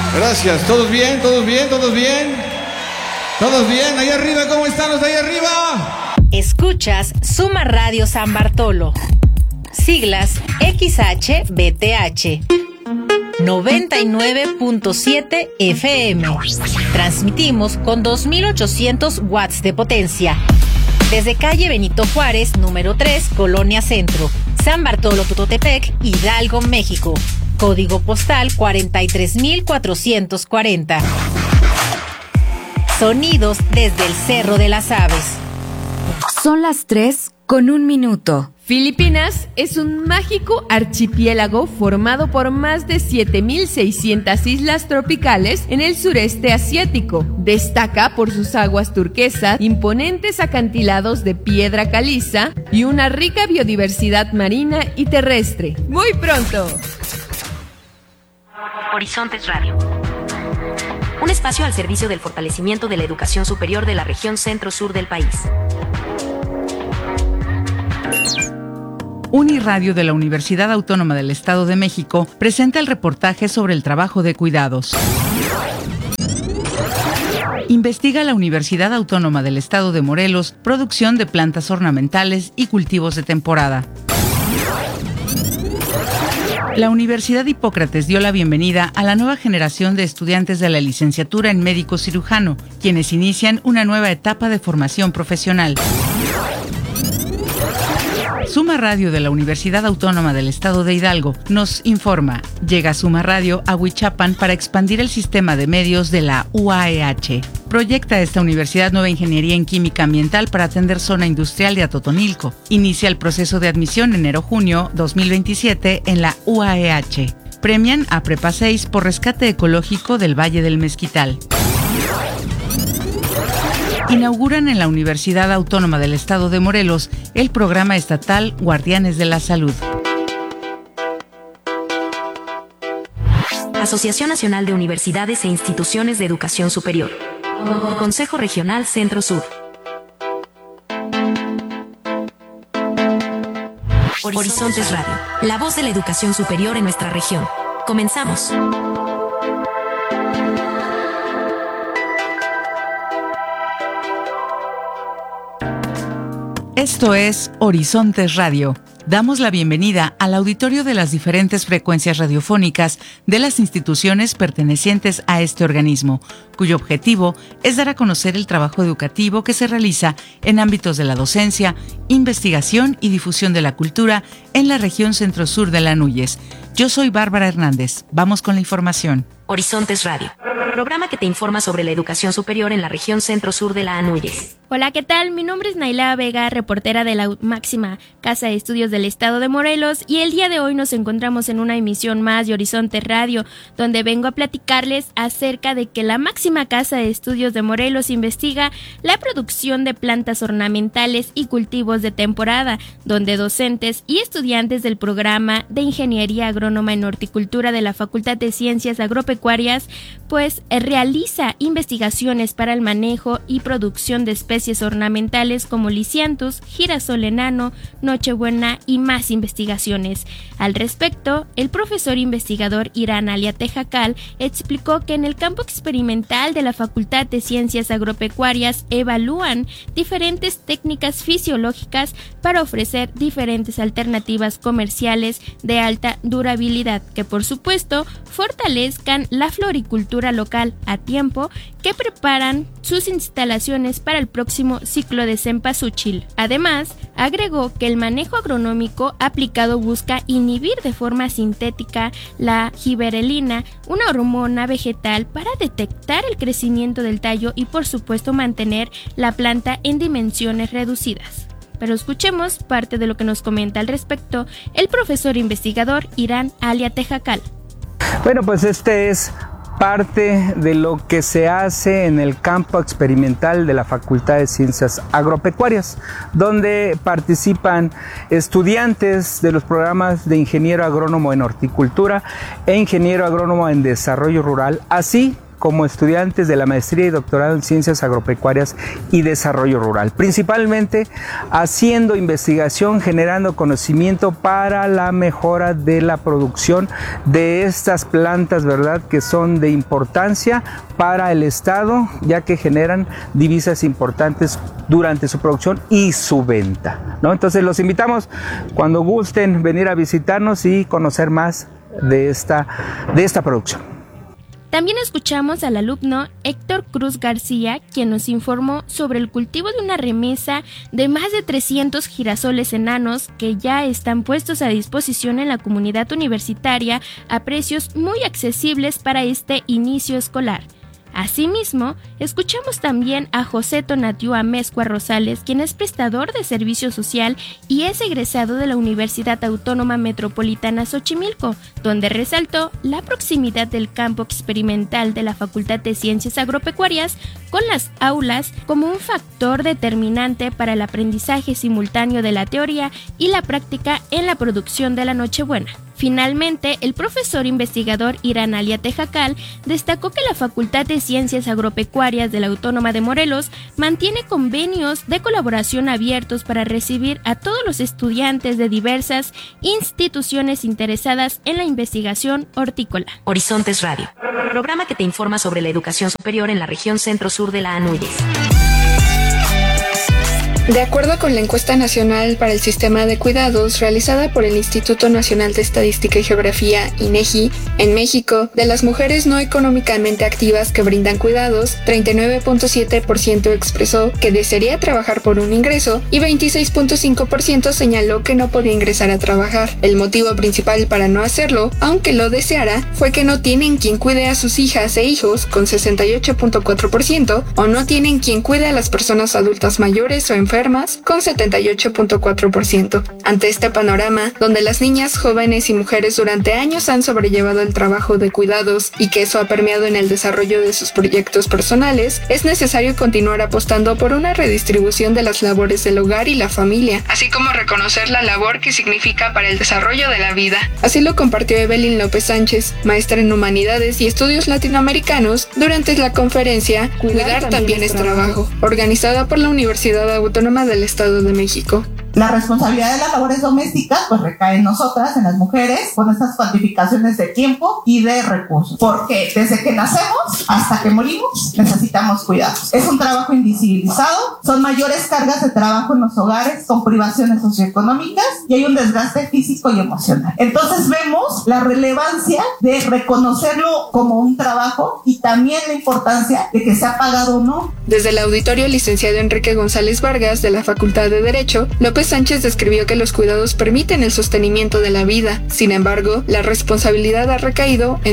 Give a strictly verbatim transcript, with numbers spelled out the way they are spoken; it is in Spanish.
Gracias. ¿Todos bien? ¿Todos bien? ¿Todos bien? ¿Todos bien? Ahí arriba, ¿cómo están los de ahí arriba? Escuchas Suma Radio San Bartolo. Siglas X H B T H. noventa y nueve punto siete F M. Transmitimos con dos mil ochocientos watts de potencia. Desde calle Benito Juárez, número tres, Colonia Centro, San Bartolo, Tototepec, Hidalgo, México. Código postal cuarenta y tres mil cuatrocientos cuarenta. Sonidos desde el Cerro de las Aves. Son las tres con un minuto. Filipinas es un mágico archipiélago formado por más de siete mil seiscientas islas tropicales en el sureste asiático. Destaca por sus aguas turquesas, imponentes acantilados de piedra caliza y una rica biodiversidad marina y terrestre. Muy pronto. Horizontes Radio. Un espacio al servicio del fortalecimiento de la educación superior de la región centro-sur del país. Uniradio de la Universidad Autónoma del Estado de México presenta el reportaje sobre el trabajo de cuidados. Investiga la Universidad Autónoma del Estado de Morelos producción de plantas ornamentales y cultivos de temporada. La Universidad Hipócrates dio la bienvenida a la nueva generación de estudiantes de la licenciatura en médico cirujano, quienes inician una nueva etapa de formación profesional. Suma Radio de la Universidad Autónoma del Estado de Hidalgo nos informa. Llega Suma Radio a Huichapan para expandir el sistema de medios de la U A E H. Proyecta esta universidad nueva ingeniería en química ambiental para atender zona industrial de Atotonilco. Inicia el proceso de admisión enero-junio dos mil veintisiete en la U A E H. Premian a Prepa seis por rescate ecológico del Valle del Mezquital. Inauguran en la Universidad Autónoma del Estado de Morelos el programa estatal Guardianes de la Salud. Asociación Nacional de Universidades e Instituciones de Educación Superior. Consejo Regional Centro-Sur. Horizontes Radio. La voz de la educación superior en nuestra región. Comenzamos. Esto es Horizontes Radio. Damos la bienvenida al auditorio de las diferentes frecuencias radiofónicas de las instituciones pertenecientes a este organismo, cuyo objetivo es dar a conocer el trabajo educativo que se realiza en ámbitos de la docencia, investigación y difusión de la cultura en la región centro-sur de la Núñez. Yo soy Bárbara Hernández. Vamos con la información. Horizontes Radio, programa que te informa sobre la educación superior en la región centro-sur de la Anúyez. Hola, ¿qué tal? Mi nombre es Naila Vega, reportera de la máxima Casa de Estudios del Estado de Morelos, y el día de hoy nos encontramos en una emisión más de Horizonte Radio, donde vengo a platicarles acerca de que la máxima Casa de Estudios de Morelos investiga la producción de plantas ornamentales y cultivos de temporada, donde docentes y estudiantes del programa de Ingeniería Agrónoma en Horticultura de la Facultad de Ciencias Agropecuarias, pues realiza investigaciones para el manejo y producción de especies ornamentales como lisianthus, girasol enano, nochebuena y más investigaciones. Al respecto, el profesor investigador Irán Alia Tejacal explicó que en el campo experimental de la Facultad de Ciencias Agropecuarias evalúan diferentes técnicas fisiológicas para ofrecer diferentes alternativas comerciales de alta durabilidad que, por supuesto, fortalezcan la floricultura local a tiempo, que preparan sus instalaciones para el próximo ciclo de cempasúchil. Además, agregó que el manejo agronómico aplicado busca inhibir de forma sintética la giberelina, una hormona vegetal, para detectar el crecimiento del tallo y, por supuesto, mantener la planta en dimensiones reducidas. Pero escuchemos parte de lo que nos comenta al respecto el profesor investigador Irán Alia Tejacal. Bueno, pues este es parte de lo que se hace en el campo experimental de la Facultad de Ciencias Agropecuarias, donde participan estudiantes de los programas de Ingeniero Agrónomo en Horticultura e Ingeniero Agrónomo en Desarrollo Rural, así como estudiantes de la maestría y doctorado en Ciencias Agropecuarias y Desarrollo Rural, principalmente haciendo investigación, generando conocimiento para la mejora de la producción de estas plantas, ¿verdad?, que son de importancia para el Estado, ya que generan divisas importantes durante su producción y su venta, ¿no? Entonces los invitamos cuando gusten venir a visitarnos y conocer más de esta, de esta producción. También escuchamos al alumno Héctor Cruz García, quien nos informó sobre el cultivo de una remesa de más de trescientos girasoles enanos que ya están puestos a disposición en la comunidad universitaria a precios muy accesibles para este inicio escolar. Asimismo, escuchamos también a José Tonatiu Amezcua Rosales, quien es prestador de servicio social y es egresado de la Universidad Autónoma Metropolitana Xochimilco, donde resaltó la proximidad del campo experimental de la Facultad de Ciencias Agropecuarias con las aulas como un factor determinante para el aprendizaje simultáneo de la teoría y la práctica en la producción de la Nochebuena. Finalmente, el profesor investigador Irán Alia Tejacal destacó que la Facultad de Ciencias Agropecuarias de la Autónoma de Morelos mantiene convenios de colaboración abiertos para recibir a todos los estudiantes de diversas instituciones interesadas en la investigación hortícola. Horizontes Radio, programa que te informa sobre la educación superior en la región centro-sur de la ANUYES. De acuerdo con la encuesta nacional para el sistema de cuidados realizada por el Instituto Nacional de Estadística y Geografía, INEGI, en México, de las mujeres no económicamente activas que brindan cuidados, treinta y nueve punto siete por ciento expresó que desearía trabajar por un ingreso y veintiséis punto cinco por ciento señaló que no podía ingresar a trabajar. El motivo principal para no hacerlo, aunque lo deseara, fue que no tienen quien cuide a sus hijas e hijos, con sesenta y ocho punto cuatro por ciento, o no tienen quien cuide a las personas adultas mayores o enfermas, con setenta y ocho punto cuatro por ciento. Ante este panorama, donde las niñas, jóvenes y mujeres durante años han sobrellevado el trabajo de cuidados y que eso ha permeado en el desarrollo de sus proyectos personales, es necesario continuar apostando por una redistribución de las labores del hogar y la familia, así como reconocer la labor que significa para el desarrollo de la vida. Así lo compartió Evelyn López Sánchez, maestra en Humanidades y Estudios Latinoamericanos, durante la conferencia Cuidar, Cuidar también es trabajo, organizada por la Universidad Autónoma del Estado de México. La responsabilidad de las labores domésticas pues recae en nosotras, en las mujeres, con estas cuantificaciones de tiempo y de recursos. Porque desde que nacemos hasta que morimos necesitamos cuidados. Es un trabajo invisibilizado, son mayores cargas de trabajo en los hogares con privaciones socioeconómicas y hay un desgaste físico y emocional. Entonces vemos la relevancia de reconocerlo como un trabajo y también la importancia de que sea pagado o no. Desde el auditorio, el licenciado Enrique González Vargas de la Facultad de Derecho, López Sánchez describió que los cuidados permiten el sostenimiento de la vida. Sin embargo, la responsabilidad ha recaído en